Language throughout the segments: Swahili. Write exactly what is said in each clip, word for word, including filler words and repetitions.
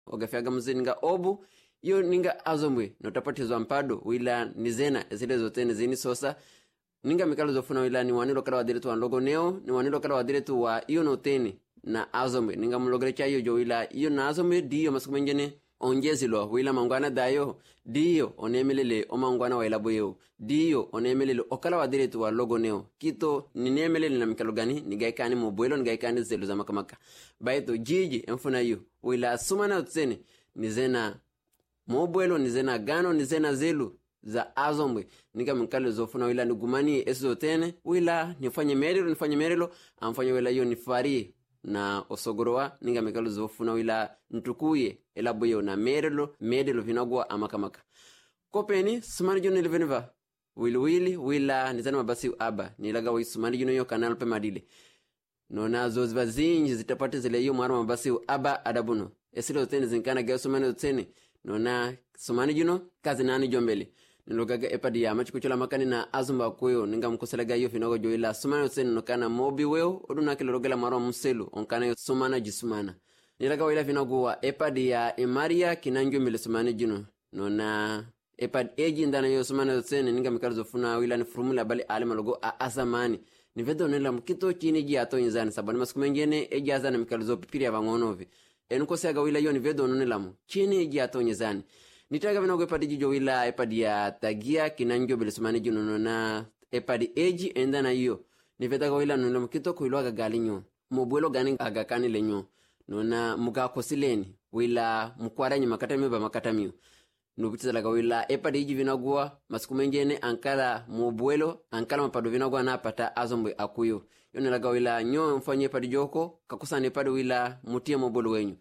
ogafiaga mzininga obu iyo ninga azombwe notapatizwa mpado wila nizena zile zote nizini sosa ninga mikalo zofuna wila ni wanilo kala wadiretu wa logo neo ni wanilo kala wadiretu wa iyo noteni na azombwe ninga mlogre cha iyo jo wila iyo na azombwe diyo masukumenjene onjezilo wila mangwana dayo diyo onemelele o mangwana wa ilabo yeo diyo onemelele okala wadiretu wa logo neo kito ninemelele na mikalo gani nigaikani mobwelo nigaikani zelu za makamaka baito jiji mfuna iyo wila sumana tsene nizena mobwelo nizena gano nizena zelu za azombwe nika mikalo zofuna wila nigumani esizo tene wila nifanye merilo nifanye merilo amfanye wila iyo nifari na osogorowa ninga mikalo zofuna wila ntukuye elaboyo na merelo medelo vinagwa amakamaka kopeni sumani juno iliveniva wili wili wila nizana mabasi aba nilaga wi sumani juno yo kanal pe madile nona zoziva zinji zitapate zile yo mwara mabasi aba adabuno esilo tene zinkana ga sumani tene nona sumani juno kazi nani jombele nilogaga epadi ya machi kuchola makani na azumba kuyo ninga mkuselaga yo finago joila sumana tene nokana mobi weo oduna kilorogela mwara mselu onkana yo sumana jisumana nilaga wila finago wa epadi ya emaria kinanjo mbele sumani juno nona epad eji ndana yo sumana tene ninga mikalo zofuna wila ni formula bali alima logo a azamani ni vedo nila mkito chini ji ato nyizani sabani masukumengene eji azana mikalo zo pipiri ya vangonovi enuko seaga wila yo ni vedo nila mu chini ji ato nyizani nitaga vinago epadi jijo wila epadi ya tagia kinanjo mbele sumani juno nona epadi eji endana yo ni vedaga wila nila mkito kuiluaga galinyo mobwelo gani agakani lenyo nona muka kosileni wila mkwaranyi makatamiyo ba makatamiyo nubitizalaga wila epadi iji vinagua masukumengene ankala mobwelo ankala mapado vinagua na pata azombwe akuyo yonelaga wila nyo mfanye epadi joko kakusana epadi wila mutia mobwelo wenyu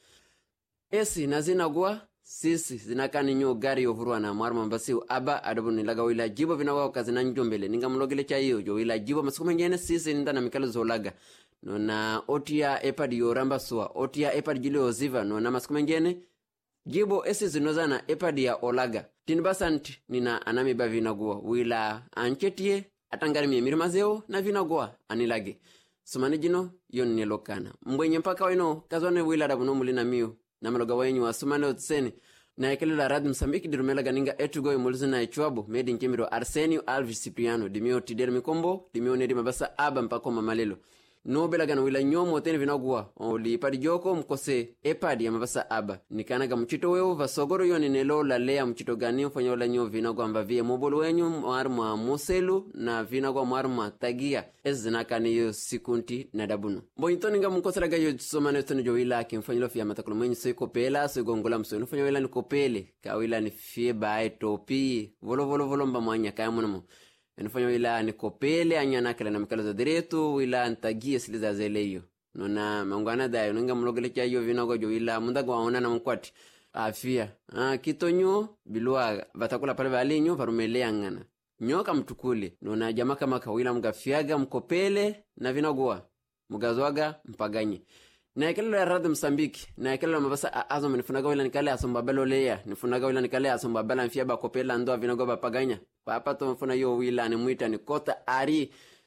esi nazinagua sisi zinakani nyo gari yovuruwa na mwara mambasi aba adabu nilaga wila jibo vinagua kazina njombele ninga mlogele cha iyo jo wila jibo masukumengene sisi ninda na mikalo zolaga nona otia epadi yoramba suwa otia epadi jile oziva nona masukumengene jibo esi zinozana epadi ya olaga tinibasanti nina anami ba vinagua wila anchetie atangari miemiri mazeo na vinagua anilage sumani jino yon nilokana mbwenye mpaka wino kazwane wila dabuno mulina miyo na maloga wenyu wa sumani otiseni na ekelela radi msambiki dirumela ganinga etugoy mulizina echuabu medi nkimiro Arsenio Alves Cipriano dimio tideri mikombo dimio nedi mabasa aba mpako mamalelo no belaga na wila nyomo tene vinagua oli padi joko mkose epadi ya mabasa aba nikanaga mchito weo vasogoro yoni nelo la lea mchito gani mfanya wala nyo vinagua mbavie mobolo wenyu mwarma muselu na vinagua mwarma tagia ezi zinakani yo sikunti na dabuno mbointoni nga mkose laga yo soma netoni jo wila ki mfanya lofi ya matakulu mwenyu so ikopela so igongola mso mfanya wila ni kopele ka wila ni fie bae topi volo volo volo mba mwanya kaya mwanamo nifanya wila ni kopele anyana kala na mikalo za diretu wila ntagie siliza zeleyo nona mangwana dayo ninga mlogele cha yo vinago jo wila mundago waona na mkwati afia ah kitonyo bilwa batakula pale balinyo varumelea ngana nyoka mtukule nona jamaa kama kawila mgafiaga mkopele na vinagoa mugazwaga mpaganye na ekelo ya radu Msambiki na ekelo mabasa azo mnifunaga wila nikale asombabelo leya nifunaga wila nikale asombabela mfia ba kopela ndo vinago bapaganya papa to mfuna yo wila ni muita ni kota ari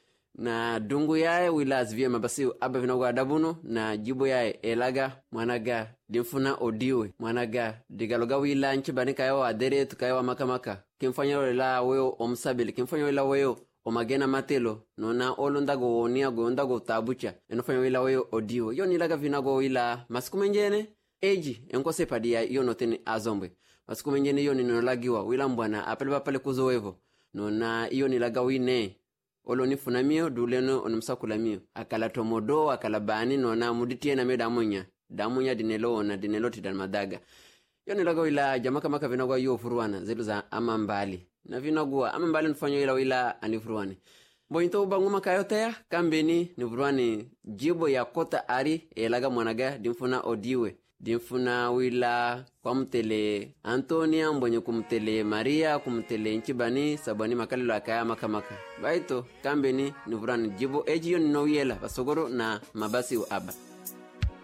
na dungu yae wila azvie mabasi aba vinago adabuno na jibo yae elaga mwanaga dimfuna odiwe mwanaga digaloga wila nchibanika yao adere tukayo makamaka kimfanya wila weo omsabili kimfanya wila weo omagena matelo nona olondago wonia gondago tabucha enofanya wila weo odiwe yo nilaga vinago wila masikumenjene eji enkose padia yo noteni azombwe masikumenjene yo ninolagiwa wila mbwana apeleba pale kuzowevo nona iyo nilaga wine olo nifunamio duleno onumsakulamio akala tomodo akala bani nona muditie na medamunya damunya dinelo na dinelo tidalmadaga yo nilaga wila jamaka maka vinago yo furuana zelu za amambali na vinagua amambali nfanyo ila wila anifuruane mbointo ubanguma kayotea kambeni nifuruane jibo ya kota ari elaga mwanaga dimfuna odiwe dimfuna wila kwa mtele Antonia mbonye kumtele Maria kumtele nchibani sabani makalilo akaya makamaka baito kambeni nifuruane jibo ejiyo ninowiela basogoro na mabasi uaba